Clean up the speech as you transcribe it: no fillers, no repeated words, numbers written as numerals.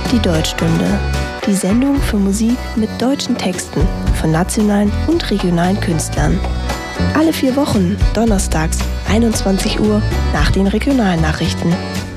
Die Deutschstunde. Die Sendung für Musik mit deutschen Texten von nationalen und regionalen Künstlern. Alle 4 Wochen, donnerstags, 21 Uhr, nach den Regionalnachrichten.